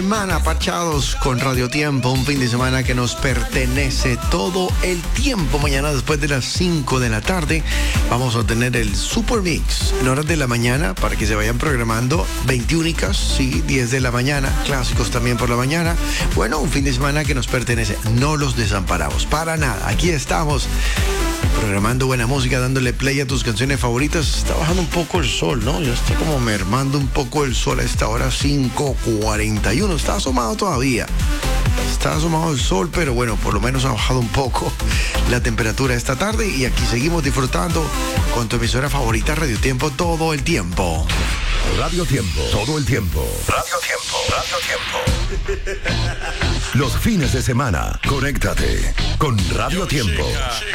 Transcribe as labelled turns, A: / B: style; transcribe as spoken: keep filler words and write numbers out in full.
A: Semana parchados con Radio Tiempo, un fin de semana que nos pertenece todo el tiempo. Mañana después de las cinco de la tarde vamos a tener el Super Mix en horas de la mañana para que se vayan programando. Veintiúnicas, sí, diez de la mañana, clásicos también por la mañana. Bueno, un fin de semana que nos pertenece, no los desamparamos, para nada. Aquí estamos programando buena música, dándole play a tus canciones favoritas. Está bajando un poco el sol, ¿no? Ya está como mermando un poco el sol a esta hora, cinco cuarenta y uno. Está asomado todavía. Está asomado el sol, pero bueno, por lo menos ha bajado un poco la temperatura esta tarde y aquí seguimos disfrutando con tu emisora favorita Radio Tiempo todo el tiempo.
B: Radio Tiempo, todo el tiempo. Radio Tiempo, Radio Tiempo. Los fines de semana, conéctate con Radio Tiempo.